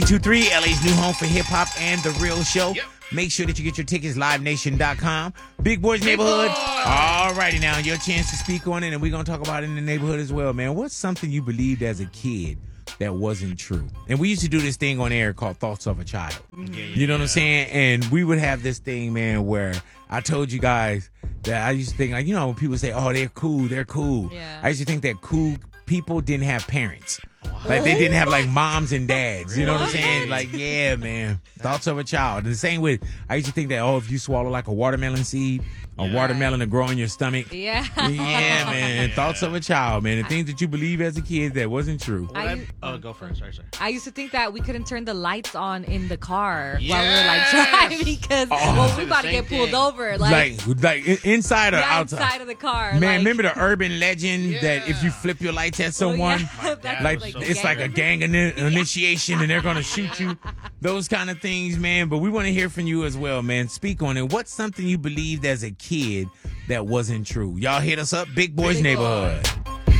23, LA's new home for hip hop and The Real Show. Yep. Make sure that you get your tickets, livenation.com. Big Boys Neighborhood. All righty now, your chance to speak on it, and we're going to talk about it in the neighborhood as well, man. What's something you believed as a kid that wasn't true? And we used to do this thing on air called Thoughts of a Child. You know what I'm saying? And we would have this thing, man, where I told you guys that I used to think, like, you know, when people say, oh, they're cool. Yeah. I used to think that cool people didn't have parents. Like, they didn't have, like, moms and dads. You know what I'm saying? Like, yeah, man. Thoughts of a child. And the same with, I used to think that, oh, if you swallow, like, a watermelon seed, a watermelon to grow in your stomach. Yeah. Yeah, man. Thoughts of a child, man. The things that you believe as a kid that wasn't true. Go first. Sorry. I used to think that we couldn't turn the lights on in the car while we were Yes! like driving because we about to get pulled over. Like Inside or outside? outside of the car. Man, like, remember the urban legend that if you flip your lights at someone, that's like like it's like a gang initiation and they're going to shoot you? Those kind of things, man. But we want to hear from you as well, man. Speak on it. What's something you believed as a kid that wasn't true? Y'all hit us up, Big Boys Neighborhood.